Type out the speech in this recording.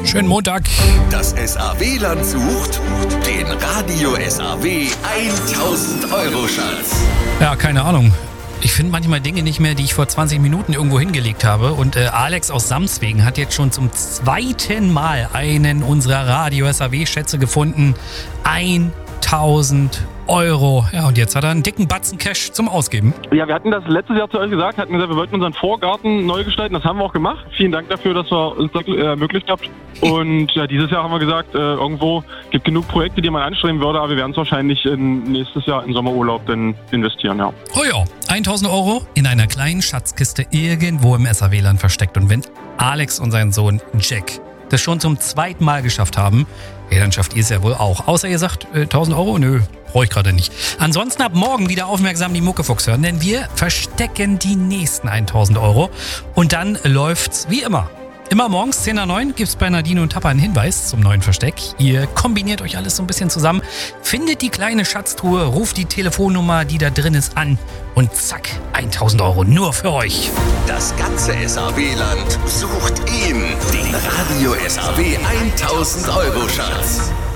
Schönen Montag. Das SAW-Land sucht den Radio SAW 1000 Euro Schatz. Ja, keine Ahnung. Ich finde manchmal Dinge nicht mehr, die ich vor 20 Minuten irgendwo hingelegt habe. Und Alex aus Samswegen hat jetzt schon zum 2. Mal einen unserer Radio SAW-Schätze gefunden. 1000 Euro. Ja, und jetzt hat er einen dicken Batzen Cash zum Ausgeben. Ja, wir hatten das letztes Jahr zu euch gesagt, hatten gesagt, wir wollten unseren Vorgarten neu gestalten. Das haben wir auch gemacht. Vielen Dank dafür, dass ihr uns das ermöglicht habt. Und ja, dieses Jahr haben wir gesagt, irgendwo gibt genug Projekte, die man anstreben würde, aber wir werden es wahrscheinlich nächstes Jahr im Sommerurlaub dann investieren, ja. Oh ja, 1000 Euro in einer kleinen Schatzkiste irgendwo im SAW-Land versteckt. Und wenn Alex und sein Sohn Jack das schon zum 2. Mal geschafft haben, ja, dann schafft ihr es ja wohl auch. Außer ihr sagt, 1000 Euro? Nö, brauche ich gerade nicht. Ansonsten ab morgen wieder aufmerksam die Muckefuchs hören, denn wir verstecken die nächsten 1000 Euro. Und dann läuft's wie immer. Immer morgens 10 nach 9 gibt's bei Nadine und Tapper einen Hinweis zum neuen Versteck. Ihr kombiniert euch alles so ein bisschen zusammen, findet die kleine Schatztruhe, ruft die Telefonnummer, die da drin ist, an und zack, 1000 Euro nur für euch. Das ganze SAW-Land sucht ihn, den Radio SAW 1000 Euro Schatz.